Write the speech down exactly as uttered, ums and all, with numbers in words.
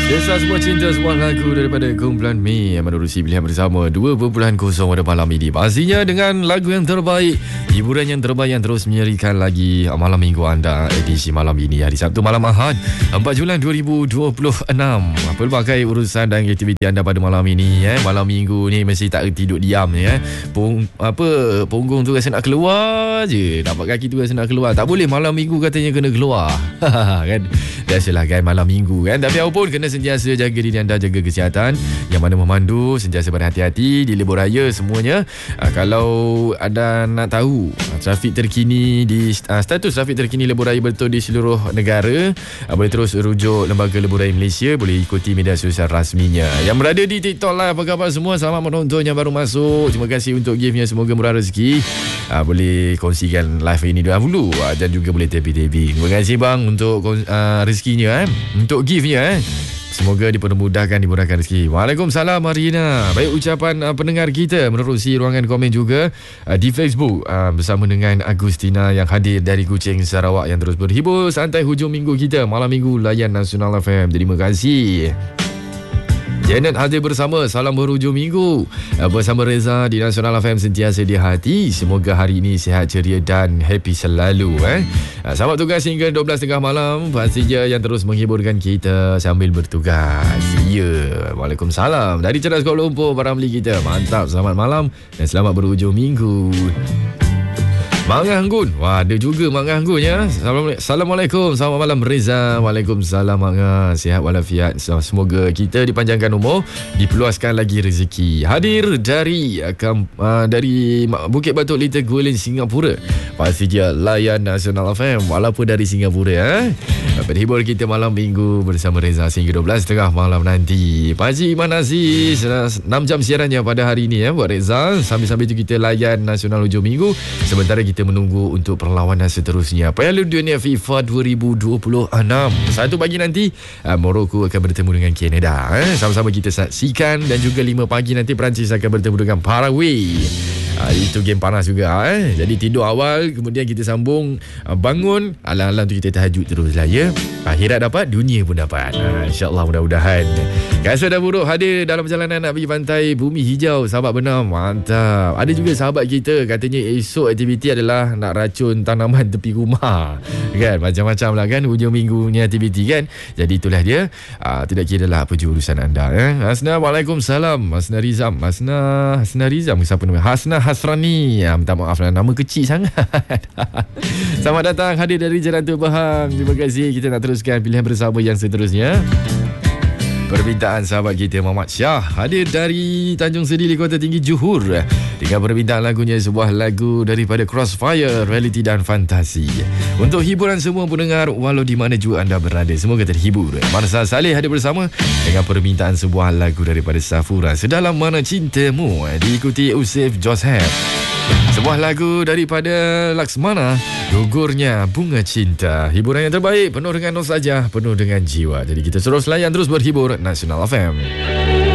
Kisah sebuah cinta, sebuah lagu daripada kumpulan Mi yang menerusi pilihan bersama dua perpuluhan kosong pada malam ini. Pastinya dengan lagu yang terbaik, hiburan yang terbaik yang terus menyerikan lagi malam minggu anda, edisi malam ini hari Sabtu malam Ahad empat Julai dua ribu dua puluh enam. Pelbagai urusan dan aktiviti anda pada malam ini eh. Malam minggu ni mesti tak tidur diam ni eh. Pung, apa punggung tu rasa nak keluar je, nampak kaki tu rasa nak keluar. Tak boleh malam minggu katanya kena keluar. Kan biasalah kan malam minggu kan. Tapi apapun kena sentiasa jaga diri anda, jaga kesihatan. Yang mana memandu sentiasa berhati-hati di lebuh raya semuanya. Aa, kalau anda nak tahu aa, trafik terkini di aa, status trafik terkini lebuh raya betul di seluruh negara, aa, boleh terus rujuk Lembaga Lebuh Raya Malaysia, boleh ikuti media sosial rasminya. Yang berada di TikTok live, apa khabar semua? Selamat menonton yang baru masuk. Terima kasih untuk giftnya, semoga murah rezeki. Aa, boleh kongsikan live ini dahulu aa, dan juga boleh tapping-tapping. Terima kasih bang untuk aa, rezekinya eh. Untuk giftnya eh. Semoga dipermudahkan, dimudahkan rezeki. Waalaikumsalam Marina. Baik ucapan uh, pendengar kita menerusi ruangan komen juga uh, di Facebook uh, bersama dengan Agustina yang hadir dari Kuching, Sarawak, yang terus berhibur santai hujung minggu kita. Malam minggu layan Nasional F M. Terima kasih. Janet hadir bersama, salam berhujung minggu bersama Reza di Nasional F M, sentiasa di hati. Semoga hari ini sihat, ceria dan happy selalu eh. Selamat tugas hingga dua belas tiga puluh malam. Pastinya yang terus menghiburkan kita sambil bertugas. Ya, Waalaikumsalam dari Cerdas Kuala Lumpur, para beli kita. Mantap, selamat malam dan selamat berhujung minggu. Mak Anggun. Wah, ada juga Mak Anggun ya. Assalamualaikum. Selamat malam Reza. Waalaikumsalam Mak Anggun. Sihat walafiat. Semoga kita dipanjangkan umur, diperluaskan lagi rezeki. Hadir dari uh, dari Bukit Batok Little Guilin, Singapura. Pasti dia layan Nasional F M walaupun dari Singapura eh. Berhibur kita malam minggu bersama Reza sehingga dua belas tiga puluh malam nanti. Pak Haji Iman Aziz, enam jam siarannya pada hari ini ya buat Reza. Sambil-sambil itu kita layan Nasional hujung minggu. Sementara kita Kita menunggu untuk perlawanan seterusnya Piala Dunia FIFA dua ribu dua puluh enam. Satu pagi nanti uh, Morocco akan bertemu dengan Canada eh. Sama-sama kita saksikan. Dan juga lima pagi nanti Perancis akan bertemu dengan Paraguay. uh, Itu game panas juga eh. Jadi tidur awal, kemudian kita sambung uh, bangun, alam-alam tu kita tahajud terus lah ya. Akhirat dapat, dunia pun dapat. uh, InsyaAllah mudah-mudahan. Kasut dan buruk hadir dalam perjalanan nak pergi pantai Bumi Hijau, sahabat benar. Mantap. Ada juga sahabat kita katanya esok aktiviti adalah nak racun tanaman tepi rumah kan, macam-macam lah kan hujung minggunya aktiviti kan. Jadi itulah dia. Aa, tidak kira lah apa je urusan anda eh. Hasna, Waalaikumsalam. Hasna Rizam. Hasna Hasna Rizam siapa nama? Hasna Hasrani. Ya, minta maaf lah, nama kecil sangat. Selamat datang hadir dari Jalan Tua Bahang. Terima kasih. Kita nak teruskan pilihan bersama yang seterusnya. Permintaan sahabat kita Muhammad Syah hadir dari Tanjung Sedili, Kota Tinggi, Johor, dengan permintaan lagunya sebuah lagu daripada Crossfire, Reality dan Fantasi. Untuk hiburan semua pendengar walau di mana juga anda berada, semoga terhibur. Marsa Saleh hadir bersama dengan permintaan sebuah lagu daripada Safura, Sedalam Mana Cintamu, diikuti Usif Joseph. Sebuah lagu daripada Laksmana, Gugurnya Bunga Cinta. Hiburan yang terbaik, penuh dengan nostalgia, penuh dengan jiwa. Jadi kita terus layan, terus berhibur Nasional F M.